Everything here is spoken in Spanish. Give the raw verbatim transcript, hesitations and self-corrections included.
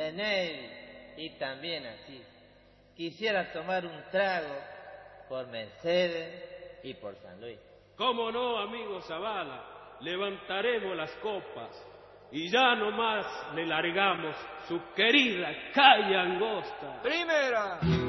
Ney y también así. Quisiera tomar un trago por Mercedes y por San Luis. ¿Cómo no, amigo Zavala? Levantaremos las copas y ya nomás le largamos su querida calle angosta. Primera.